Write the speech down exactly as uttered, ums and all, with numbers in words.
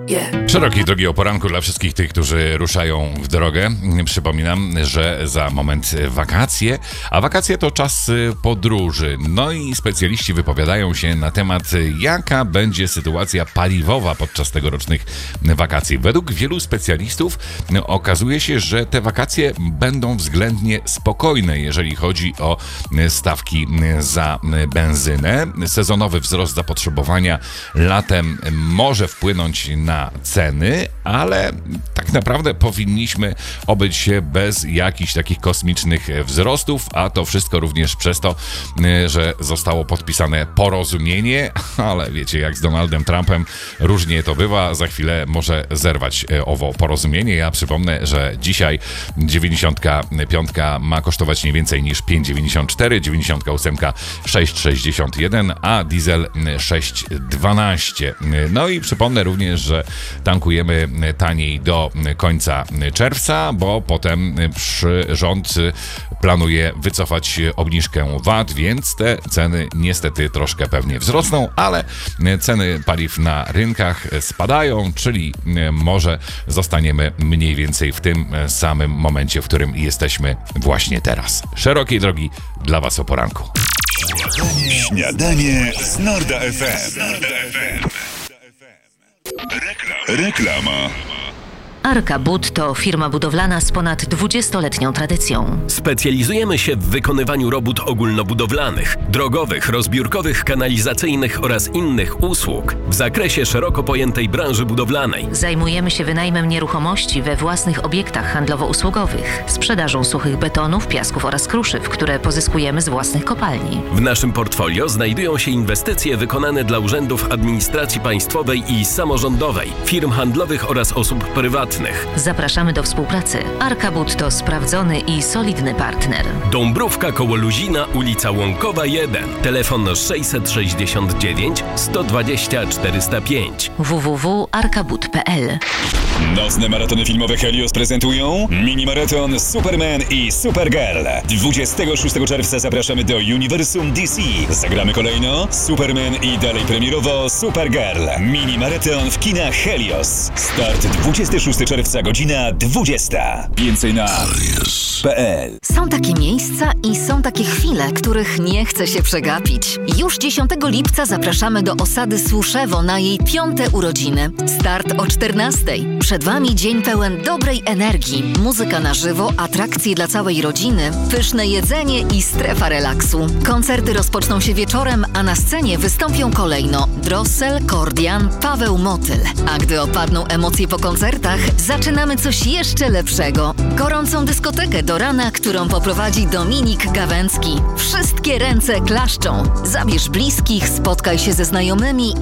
Szerokiej drogi o poranku dla wszystkich tych, którzy ruszają w drogę. Przypominam, że za moment wakacje, a wakacje to czas podróży. No i specjaliści wypowiadają się na temat, jaka będzie sytuacja paliwowa podczas tegorocznych wakacji. Według wielu specjalistów okazuje się, że te wakacje będą względnie spokojne, jeżeli chodzi o stawki za benzynę. Sezonowy wzrost zapotrzebowania latem może wpłynąć na ceny, ale tak naprawdę powinniśmy obyć się bez jakichś takich kosmicznych wzrostów, a to wszystko również przez to, że zostało podpisane porozumienie, ale wiecie, jak z Donaldem Trumpem różnie to bywa, za chwilę może zerwać owo porozumienie. Ja przypomnę, że dzisiaj dziewięćdziesiątka piątka ma kosztować nie więcej niż pięć dziewięćdziesiąt cztery, dziewięćdziesiątka ósemka sześć sześćdziesiąt jeden, a diesel sześć dwanaście. No i przypomnę również, że tankujemy taniej do końca czerwca, bo potem rząd planuje wycofać obniżkę V A T, więc te ceny niestety troszkę pewnie wzrosną, ale ceny paliw na rynkach spadają, czyli może zostaniemy mniej więcej w tym samym momencie, w którym jesteśmy właśnie teraz. Szerokiej drogi dla Was o poranku. Śniadanie z Norda F M. Reklama. Arka Bud to firma budowlana z ponad dwudziestoletnią tradycją. Specjalizujemy się w wykonywaniu robót ogólnobudowlanych, drogowych, rozbiórkowych, kanalizacyjnych oraz innych usług w zakresie szeroko pojętej branży budowlanej. Zajmujemy się wynajmem nieruchomości we własnych obiektach handlowo-usługowych, sprzedażą suchych betonów, piasków oraz kruszyw, które pozyskujemy z własnych kopalni. W naszym portfolio znajdują się inwestycje wykonane dla urzędów administracji państwowej i samorządowej, firm handlowych oraz osób prywatnych. Zapraszamy do współpracy. Arka Bud to sprawdzony i solidny partner. Dąbrówka koło Luzina, ulica Łąkowa jeden. Telefon sześćset sześćdziesiąt dziewięć sto dwadzieścia czterysta pięć. w w w kropka arkabud kropka p l. Nocne maratony filmowe Helios prezentują mini-maraton Superman i Supergirl. dwudziestego szóstego czerwca zapraszamy do Uniwersum D C. Zagramy kolejno Superman i dalej premierowo Supergirl. Mini-maraton w kinach Helios. Start dwudziestego szóstego czerwca, godzina dwudziesta. Więcej na arius kropka p l. Są takie miejsca i są takie chwile, których nie chce się przegapić. Już dziesiątego lipca zapraszamy do osady Słuszewo na jej piąte urodziny. Start o czternastej. Przed Wami dzień pełen dobrej energii, muzyka na żywo, atrakcje dla całej rodziny, pyszne jedzenie i strefa relaksu. Koncerty rozpoczną się wieczorem, a na scenie wystąpią kolejno Drossel, Kordian, Paweł Motyl. A gdy opadną emocje po koncertach, zaczynamy coś jeszcze lepszego. Gorącą dyskotekę do rana, którą poprowadzi Dominik Gawęcki. Wszystkie ręce klaszczą. Zabierz bliskich, spotkaj się ze znajomymi